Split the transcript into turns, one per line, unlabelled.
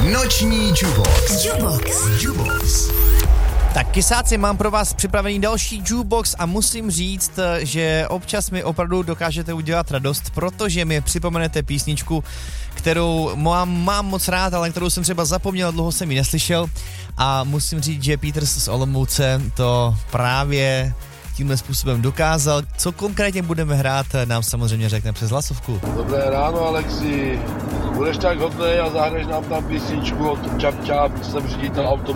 Noční Jukebox.
Tak kysáci, mám pro vás připravený další jukebox a musím říct, že občas mi opravdu dokážete udělat radost, protože mi připomenete písničku, kterou mám moc rád, ale kterou jsem třeba zapomněl, dlouho jsem ji neslyšel a musím říct, že Peters z Olomouce to právě tímhle způsobem dokázal. Co konkrétně budeme hrát, nám samozřejmě řekne přes hlasovku.
Dobré ráno, Alexi. Budeš tak hodnej a zahraješ nám tam písničku od Čap Čap, jsem ředitel autobusu.